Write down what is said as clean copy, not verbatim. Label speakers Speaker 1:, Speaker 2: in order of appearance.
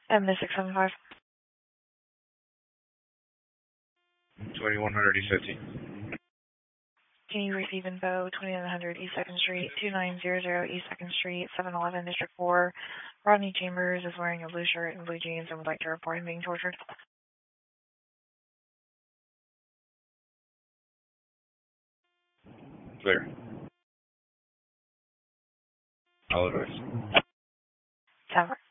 Speaker 1: 675.
Speaker 2: 2100 East 50.
Speaker 1: Can you receive info 2900 East 2nd Street, 2900 East 2nd Street, 711 District 4. Rodney Chambers is wearing a blue shirt and blue jeans and would like to report him being tortured.
Speaker 2: Clear. I'll advise.
Speaker 1: 10.